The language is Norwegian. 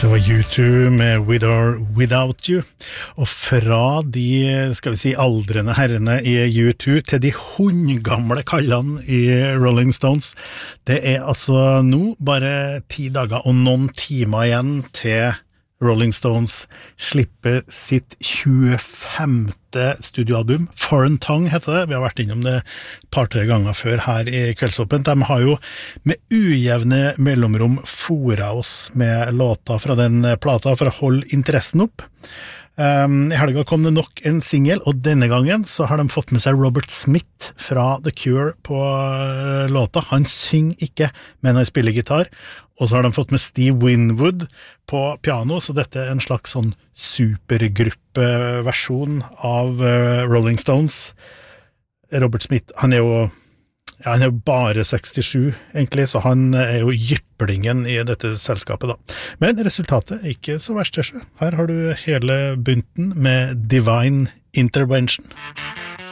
Det var U2 med With or Without You, og fra de, skal vi si, aldrende herrene i U2 til de hundgamle kallene i Rolling Stones. Det altså nå bare 10 dager og noen timer igjen til Rolling Stones slipper sitt 25. studioalbum. Foreign Tongue heter det. Vi har vært innom det par-tre ganger før her i Kveldsåpent. De har jo med ujevne mellomrom fôret oss med låter fra den plata for å holde interessen opp. I helga kom det nok en single, og denne gangen så har de fått med seg Robert Smith fra The Cure på låta. Han synger ikke, men han spiller gitar. Og så har de fått med Steve Winwood på piano, så dette en slags sånn supergruppeversjon av Rolling Stones. Robert Smith, han jo bare 67 egentlig, så han jo jyplingen i dette selskapet da. Men resultatet ikke så verst. Her har du hele bunten med Divine Intervention.